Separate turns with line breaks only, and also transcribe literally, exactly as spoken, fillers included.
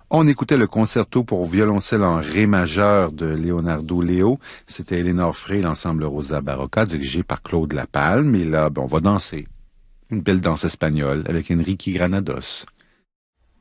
On écoutait le concerto pour violoncelle en ré majeur de Leonardo Leo. C'était Eléonore Frey, l'ensemble Rosa Barocca, dirigé par Claude Lapalme. Et là, ben, on va danser. Une belle danse espagnole avec Enrique Granados.